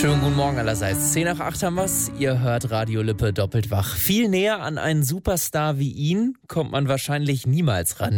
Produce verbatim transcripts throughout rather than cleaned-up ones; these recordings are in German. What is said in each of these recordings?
Schönen guten Morgen allerseits. zehn nach acht haben wir's. Ihr hört Radio Lippe doppelt wach. Viel näher an einen Superstar wie ihn kommt man wahrscheinlich niemals ran.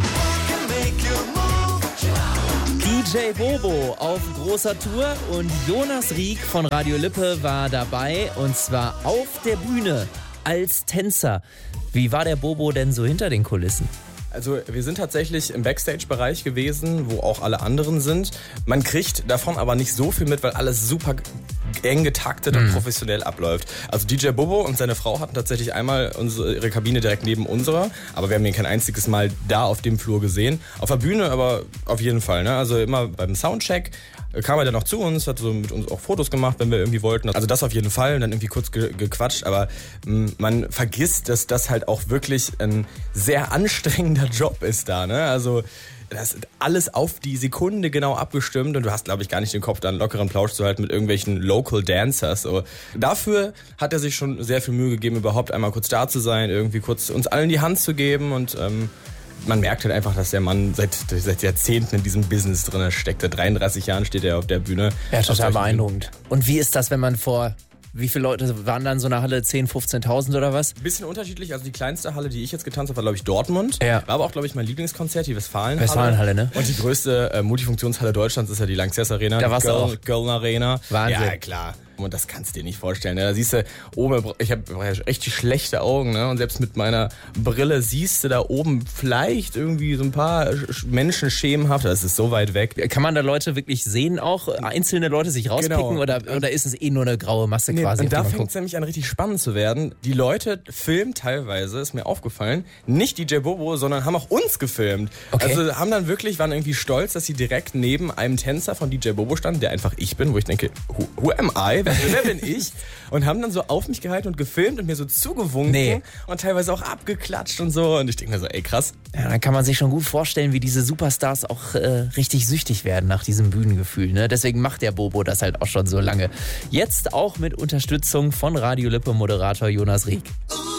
D J Bobo auf großer Tour und Jonas Rieck von Radio Lippe war dabei und zwar auf der Bühne als Tänzer. Wie war der Bobo denn so hinter den Kulissen? Also wir sind tatsächlich im Backstage-Bereich gewesen, wo auch alle anderen sind. Man kriegt davon aber nicht so viel mit, weil alles super eng getaktet und professionell abläuft. Also D J Bobo und seine Frau hatten tatsächlich einmal unsere, ihre Kabine direkt neben unserer, aber wir haben ihn kein einziges Mal da auf dem Flur gesehen. Auf der Bühne aber auf jeden Fall, ne? Also immer beim Soundcheck kam er dann noch zu uns, hat so mit uns auch Fotos gemacht, wenn wir irgendwie wollten. Also das auf jeden Fall und dann irgendwie kurz ge- gequatscht. Aber mh, man vergisst, dass das halt auch wirklich ein sehr anstrengender Job ist da, ne? Also das ist alles auf die Sekunde genau abgestimmt und du hast, glaube ich, gar nicht den Kopf, da einen lockeren Plausch zu halten mit irgendwelchen Local Dancers. So. Dafür hat er sich schon sehr viel Mühe gegeben, überhaupt einmal kurz da zu sein, irgendwie kurz uns allen die Hand zu geben und ähm, man merkt halt einfach, dass der Mann seit, seit Jahrzehnten in diesem Business drin steckt. Seit dreiunddreißig Jahren steht er auf der Bühne. Ja, total beeindruckend. Und wie ist das, wenn man vor... Wie viele Leute waren dann so eine Halle? zehntausend, fünfzehntausend oder was? Ein bisschen unterschiedlich. Also die kleinste Halle, die ich jetzt getanzt habe, war, glaube ich, Dortmund. Ja. War aber auch, glaube ich, mein Lieblingskonzert, die Westfalenhalle. Westfalenhalle, ne? Und die größte äh, Multifunktionshalle Deutschlands ist ja die Lanxess Arena. Da warst du auch. Köln Arena. Wahnsinn. Ja, klar. Und das kannst du dir nicht vorstellen. Ne? Da siehst du oben, ich habe echt schlechte Augen, ne? Und selbst mit meiner Brille siehst du da oben vielleicht irgendwie so ein paar Menschen schemenhaft. Das ist so weit weg. Kann man da Leute wirklich sehen auch? Einzelne Leute sich rauspicken Genau. oder, oder ist es eh nur eine graue Masse Nee, quasi? und da fängt es nämlich an, richtig spannend zu werden. Die Leute filmen teilweise, ist mir aufgefallen, nicht D J Bobo, sondern haben auch uns gefilmt. Okay. Also haben dann wirklich, waren irgendwie stolz, dass sie direkt neben einem Tänzer von D J Bobo standen, der einfach ich bin, wo ich denke, who, who am I? Wer, wer bin ich? Und haben dann so auf mich gehalten und gefilmt und mir so zugewunken Nee. und teilweise auch abgeklatscht und so. Und ich denke mir so, ey krass. Ja, dann kann man sich schon gut vorstellen, wie diese Superstars auch äh, richtig süchtig werden nach diesem Bühnengefühl. Ne? Deswegen macht der Bobo das halt auch schon so lange. Jetzt auch mit Unterstützung von Radio Lippe Moderator Jonas Rieck.